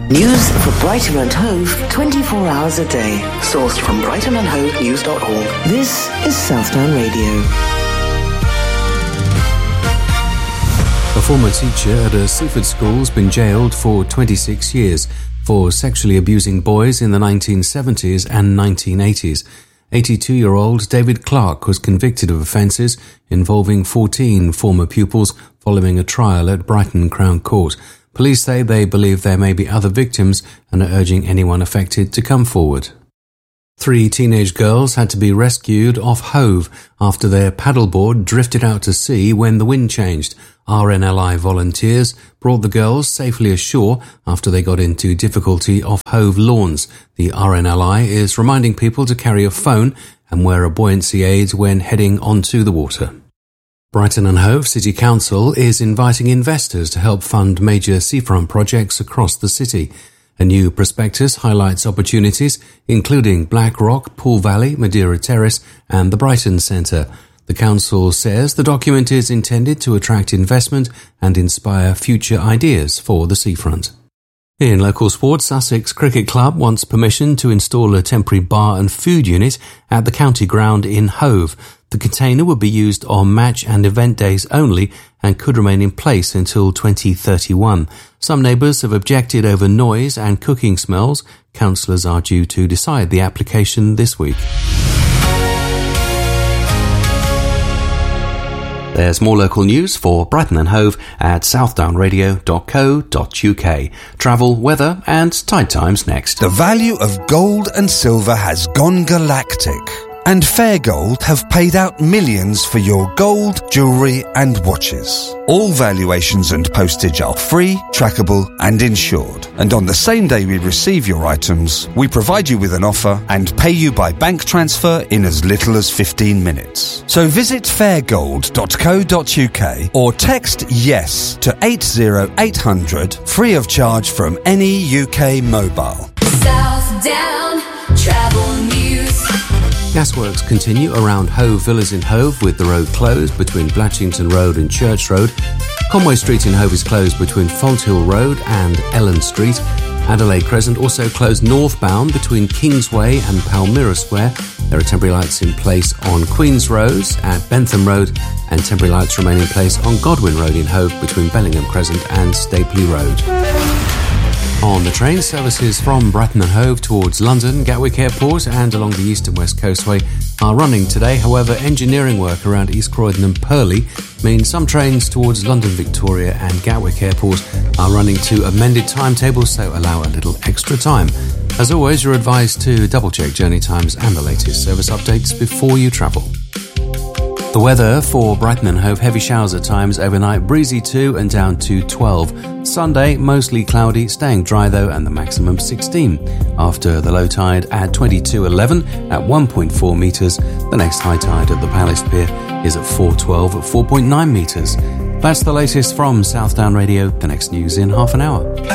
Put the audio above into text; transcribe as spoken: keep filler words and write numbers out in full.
News for Brighton and Hove twenty-four hours a day. Sourced from brighton and hove news dot org. This is Southdown Radio. A former teacher at a Seaford school has been jailed for twenty-six years for sexually abusing boys in the nineteen seventies and nineteen eighties. eighty-two-year-old David Clark was convicted of offences involving fourteen former pupils following a trial at Brighton Crown Court. Police say they believe there may be other victims and are urging anyone affected to come forward. Three teenage girls had to be rescued off Hove after their paddleboard drifted out to sea when the wind changed. R N L I volunteers brought the girls safely ashore after they got into difficulty off Hove Lawns. The R N L I is reminding people to carry a phone and wear a buoyancy aid when heading onto the water. Brighton and Hove City Council is inviting investors to help fund major seafront projects across the city. A new prospectus highlights opportunities, including Black Rock, Poole Valley, Madeira Terrace and the Brighton Centre. The council says the document is intended to attract investment and inspire future ideas for the seafront. In local sports, Sussex Cricket Club wants permission to install a temporary bar and food unit at the county ground in Hove. The container would be used on match and event days only and could remain in place until twenty thirty-one. Some neighbours have objected over noise and cooking smells. Councillors are due to decide the application this week. There's more local news for Brighton and Hove at southdown radio dot co dot uk. Travel, weather and tide times next. The value of gold and silver has gone galactic, and Fair Gold have paid out millions for your gold, jewellery and watches. All valuations and postage are free, trackable and insured. And on the same day we receive your items, we provide you with an offer and pay you by bank transfer in as little as fifteen minutes. So visit fair gold dot co dot uk or text YES to eight zero eight hundred free of charge from any U K mobile. Southdown Travel News. Gasworks continue around Hove Villas in Hove with the road closed between Blatchington Road and Church Road. Conway Street in Hove is closed between Fonthill Road and Ellen Street. Adelaide Crescent also closed northbound between Kingsway and Palmyra Square. There are temporary lights in place on Queen's Road at Bentham Road and temporary lights remain in place on Godwin Road in Hove between Bellingham Crescent and Stapley Road. On the train, services from Brighton and Hove towards London, Gatwick Airport and along the east and west coastway are running today. However, engineering work around East Croydon and Purley means some trains towards London Victoria and Gatwick Airport are running to amended timetables, so allow a little extra time. As always, you're advised to double-check journey times and the latest service updates before you travel. The weather for Brighton and Hove, heavy showers at times overnight, breezy two and down to twelve. Sunday, mostly cloudy, staying dry though, and the maximum sixteen. After the low tide at twenty-two eleven at one point four metres, the next high tide at the Palace Pier is at four twelve at four point nine metres. That's the latest from Southdown Radio. The next news in half an hour.